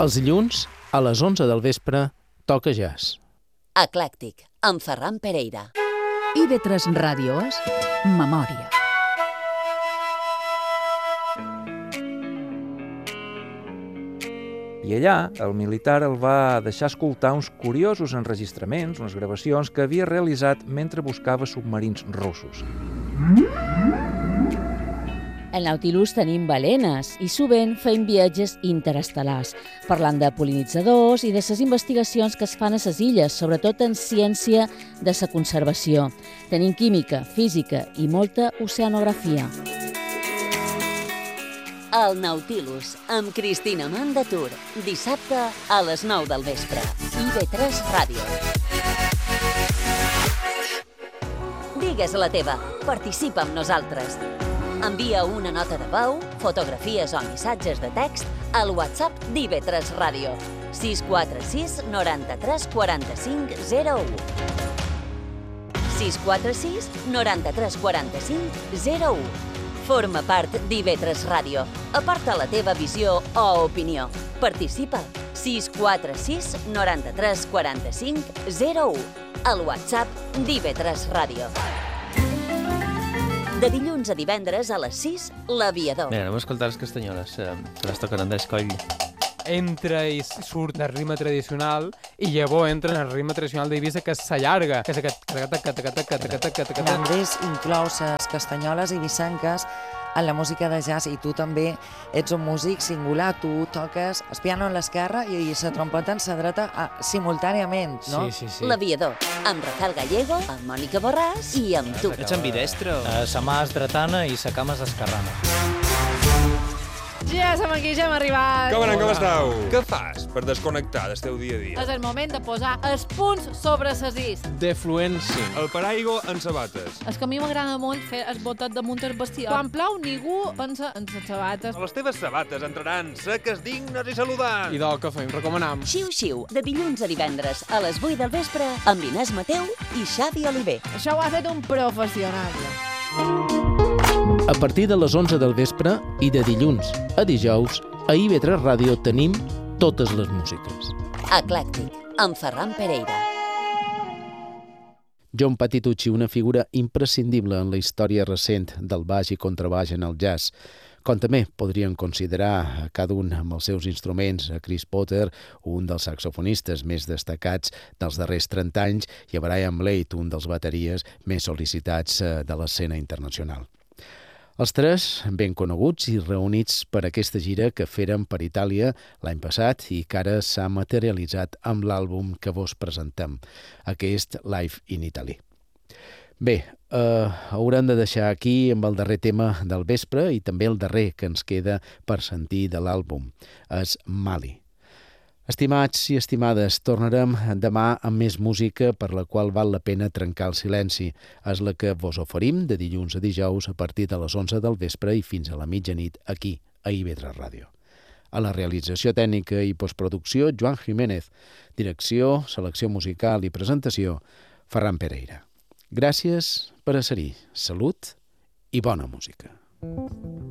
Els dilluns, a les 11 del vespre, toca jazz. Eclèctic, amb Ferran Pereira. IB3 Ràdio és Memòria. I allà, el militar el va deixar escoltar uns curiosos enregistraments, unes gravacions que havia realitzat mentre buscava submarins russos. Al Nautilus tenim balenes i sovint fem viatges interestel·lars, parlant de pol·linitzadors i de les investigacions que es fan a les illes, sobretot en ciència de la conservació. Tenim química, física i molta oceanografia. El Nautilus, amb Cristina Mandatur, dissabte a les 9 del vespre. IB3 Ràdio. Digues la teva, participa amb nosaltres. Envia una nota de veu, fotografies o missatges de text al WhatsApp d'IB3 Ràdio. 646 93 45 01. 646 93 45 01. Forma part d'IB3 Ràdio. Aporta la teva visió o opinió. Participa. 646 93 45 01. Al WhatsApp d'IB3 Ràdio. De dilluns a divendres a les 6, l'Aviador. Mira, anem a escoltar les castanyoles, que les toquen Andrés Coll. Entra i surt el ritme tradicional i llavors entra en el ritme tradicional d'Eivissa, que s'allarga, que és aquest... L'Andrés inclou les castanyoles i vissanques en la música de jazz, i tu també ets un músic singular. Tu toques el piano en l'esquerra i la trompeta en la dreta simultàniament, no? Sí. L'Aviador, amb Rafael Gallego, amb Mònica Borràs i amb tu. Ets ambidestre? Sa mà és dretana i sa cama és esquerrana. Ja som aquí, ja hem arribat. Com esteu? Què fas per desconnectar del teu dia a dia? És el moment de posar els punts sobre les is. Defluència. El paraigua en sabates. És que a mi m'agrada molt fer el botet damunt el bestiar. Quan plou, ningú pensa en les sabates. Les teves sabates entraran seques, dignes i saludants. I del que fem, recomanam. Xiu-xiu, de dilluns a divendres a les 8 del vespre amb Inés Mateu i Xavi Oliver. Això ho ha fet un professional. A partir de les 11 del vespre i de dilluns a dijous, a IB3 Ràdio tenim totes les músiques. Eclèctic, amb Ferran Pereira. John Patitucci, una figura imprescindible en la història recent del baix i contrabaix en el jazz, com també podrien considerar cada un amb els seus instruments, a Chris Potter, un dels saxofonistes més destacats dels darrers 30 anys, i a Brian Blade, un dels bateries més sol·licitats de l'escena internacional. Els tres, ben coneguts i reunits per aquesta gira que feren per Itàlia l'any passat i que ara s'ha materialitzat amb l'àlbum que vos presentem, aquest Live in Italy. Bé, haurem de deixar aquí amb el darrer tema del vespre i també el darrer que ens queda per sentir de l'àlbum, és Mali. Estimats i estimades, tornarem demà amb més música per la qual val la pena trencar el silenci. És la que vos oferim de dilluns a dijous a partir de les 11 del vespre i fins a la mitjanit aquí, a IB3 Ràdio. A la realització tècnica i postproducció, Joan Jiménez. Direcció, selecció musical i presentació, Ferran Pereira. Gràcies per a ser-hi. Salut i bona música.